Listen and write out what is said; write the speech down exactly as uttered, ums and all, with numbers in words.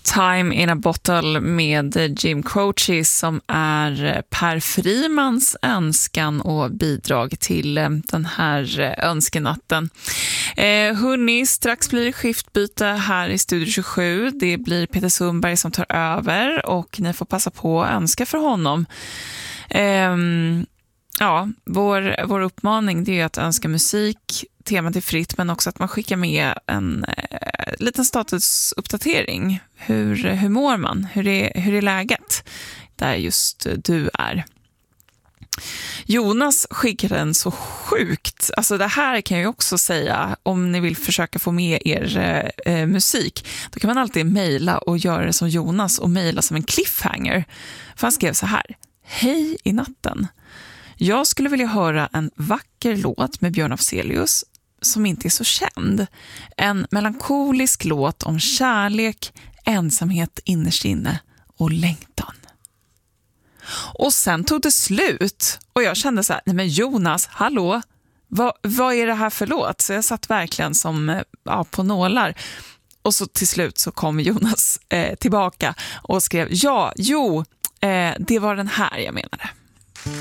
Time in a Bottle med Jim Croce som är Per Frimans önskan och bidrag till den här önskenatten. Eh, hörni, strax blir det skiftbyte här i Studio tjugosju. Det blir Peter Sundberg som tar över och ni får passa på att önska för honom. Eh, ja, vår, vår uppmaning det är att önska musik. Temat är fritt, men också att man skickar med en eh, liten statusuppdatering. Hur, hur mår man? Hur är, hur är läget? Där just du är. Jonas skickade en så sjukt. Alltså det här kan jag ju också säga om ni vill försöka få med er eh, musik. Då kan man alltid mejla och göra det som Jonas och mejla som en cliffhanger. För han skrev så här. Hej i natten. Jag skulle vilja höra en vacker låt med Björn Afzelius som inte är så känd. En melankolisk låt om kärlek, ensamhet innerst inne och längtan. Och sen tog det slut och jag kände så här, nej men Jonas, hallå, vad, vad är det här för låt? Så jag satt verkligen som ja, på nålar. Och så till slut så kom Jonas eh, tillbaka och skrev, ja, jo, eh, det var den här jag menade.